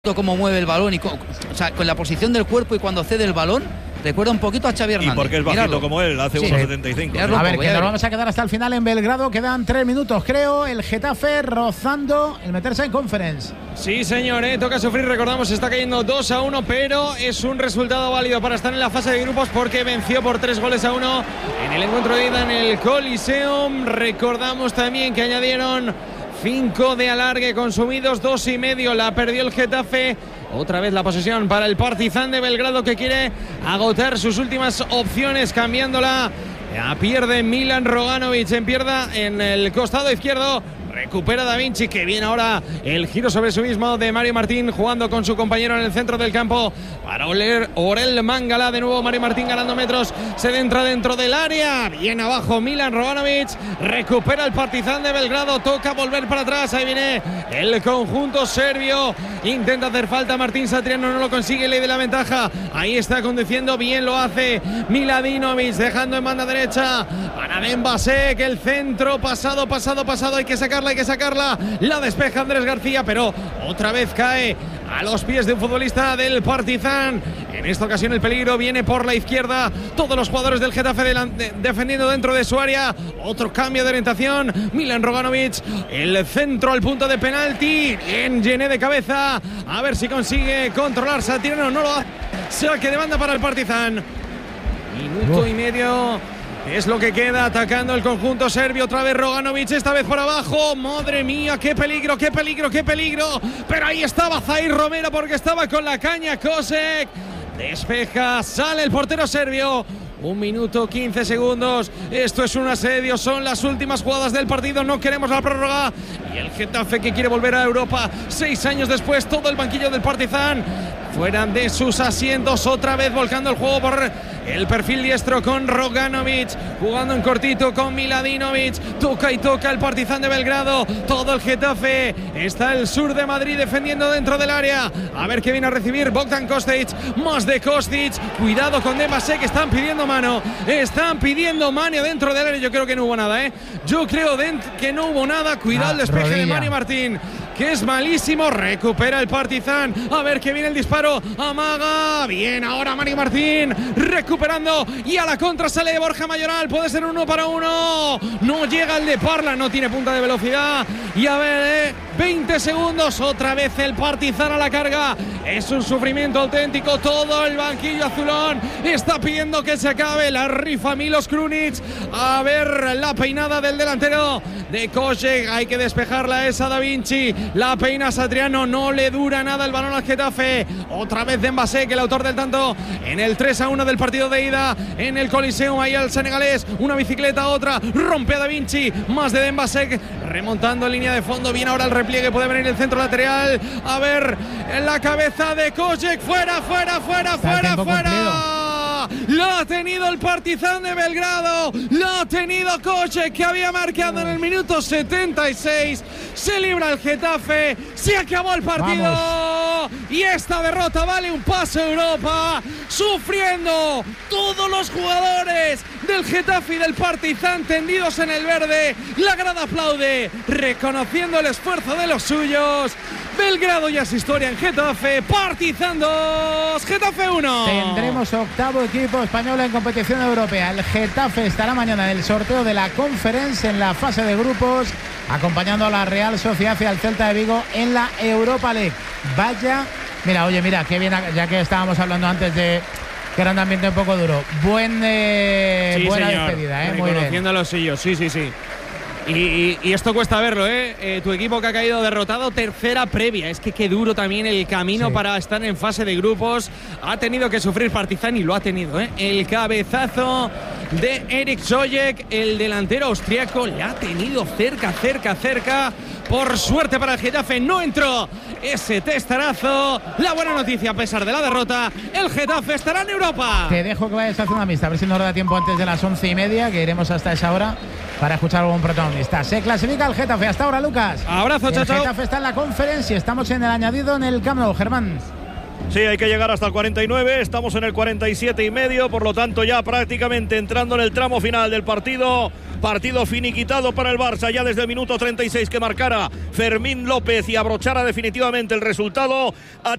cómo mueve el balón y con la posición del cuerpo y cuando cede el balón recuerda un poquito a Xavi Hernández. Y porque es bajito Mirarlo. como él, hace 1,75. A ver, que nos vamos a quedar hasta el final en Belgrado. Quedan 3 minutos, creo. El Getafe rozando el meterse en Conference. Sí, señor, toca sufrir. Recordamos, está cayendo 2-1, pero es un resultado válido para estar en la fase de grupos porque venció por 3-1 en el encuentro de ida en el Coliseum. Recordamos también que añadieron 5 de alargue consumidos, 2,5 la perdió el Getafe. Otra vez la posesión para el Partizan de Belgrado, que quiere agotar sus últimas opciones cambiándola. La pierde Milan Roganovic en el costado izquierdo. Recupera Da Vinci, que viene ahora el giro sobre sí mismo de Mario Martín, jugando con su compañero en el centro del campo para Orel Mangala. De nuevo Mario Martín ganando metros, se entra dentro del área, bien abajo Milan Roganovic, recupera el Partizan de Belgrado, toca volver para atrás, ahí viene el conjunto serbio, intenta hacer falta Martín Satriano, no lo consigue, le da la ventaja, ahí está conduciendo, bien lo hace Miladinovic, dejando en banda derecha para Dembasek, el centro pasado, hay que sacarla, la despeja Andrés García, pero otra vez cae a los pies de un futbolista del Partizan. En esta ocasión el peligro viene por la izquierda, todos los jugadores del Getafe defendiendo dentro de su área. Otro cambio de orientación, Milan Roganovic, el centro al punto de penalti, bien llené de cabeza, a ver si consigue controlar Satriano, no lo hace, saque de banda para el Partizan. Minuto y medio es lo que queda atacando el conjunto serbio. Otra vez Roganovic, esta vez por abajo. Madre mía, qué peligro. Pero ahí estaba Zair Romero porque estaba con la caña Kosek. Despeja, sale el portero serbio. 1 minuto 15 segundos. Esto es un asedio, son las últimas jugadas del partido. No queremos la prórroga. Y el Getafe, que quiere volver a Europa 6 años después. Todo el banquillo del Partizan fuera de sus asientos, otra vez volcando el juego por el perfil diestro con Roganovic, jugando en cortito con Miladinovic, toca el Partizan de Belgrado, todo el Getafe, está el sur de Madrid defendiendo dentro del área, a ver qué viene a recibir Bogdan Kostic, más de Kostic, cuidado con Dembasek, están pidiendo mano dentro del área. Yo creo que no hubo nada, que no hubo nada, cuidado el despeje rodilla de Mario Martín, que es malísimo, recupera el Partizan, a ver que viene el disparo, amaga, bien ahora Mario Martín, recuperando, y a la contra sale Borja Mayoral, puede ser 1 para 1, no llega el de Parla, no tiene punta de velocidad, y a ver, 20 segundos, otra vez el Partizan a la carga, es un sufrimiento auténtico, todo el banquillo azulón está pidiendo que se acabe, la rifa Milos Krunic, a ver la peinada del delantero de Kosek, hay que despejarla esa Da Vinci, la peina Satriano, no le dura nada el balón al Getafe, otra vez Dembasek, el autor del tanto en el 3-1 del partido de ida en el Coliseum, ahí al senegalés, una bicicleta, otra, rompe a Da Vinci, más de Dembasek, remontando en línea de fondo, bien ahora el repliegue, puede venir el centro lateral, a ver, en la cabeza de Kosek, fuera. Lo ha tenido el Partizan de Belgrado, lo ha tenido Kosek, que había marcado en el minuto 76. Se libra el Getafe, se acabó el partido. Vamos. Y esta derrota vale un pase a Europa, sufriendo todos los jugadores del Getafe y del Partizan tendidos en el verde. La grada aplaude, reconociendo el esfuerzo de los suyos. Belgrado ya es historia en Getafe, Partizan 2, Getafe 1. Tendremos octavo equipo español en competición europea. El Getafe estará mañana en el sorteo de la Conference en la fase de grupos, acompañando a la Real Sociedad y al Celta de Vigo en la Europa League. Mira, qué bien, ya que estábamos hablando antes de que era un ambiente un poco duro. Buena despedida, muy bien. Reconociendo a los suyos, sí. Y esto cuesta verlo, tu equipo que ha caído derrotado, tercera previa. Es que qué duro también el camino para estar en fase de grupos. Ha tenido que sufrir Partizan y lo ha tenido, El cabezazo de Erik Sojek, el delantero austriaco, le ha tenido cerca. Por suerte para el Getafe no entró ese testarazo. La buena noticia, a pesar de la derrota, el Getafe estará en Europa. Te dejo que vayas a hacer una mixta, a ver si nos da tiempo antes de las 11:30, que iremos hasta esa hora para escuchar a algún protagonista. Se clasifica el Getafe. Hasta ahora, Lucas. Abrazo, chao. El Getafe está en la Conference y estamos en el añadido en el Camp Nou, Germán. Sí, hay que llegar hasta el 49, estamos en el 47,5, por lo tanto ya prácticamente entrando en el tramo final del partido finiquitado para el Barça, ya desde el minuto 36 que marcara Fermín López y abrochara definitivamente el resultado. Ha